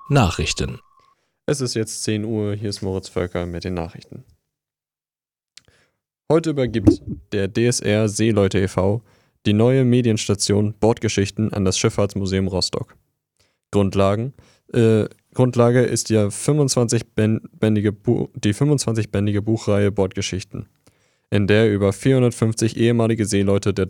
Nachrichten. Es ist jetzt 10 Uhr, hier ist Moritz Völker mit den Nachrichten. Heute übergibt der DSR Seeleute e.V. die neue Medienstation Bordgeschichten an das Schifffahrtsmuseum Rostock. Grundlage ist die 25-bändige Buchreihe Bordgeschichten, in der über 450 ehemalige Seeleute der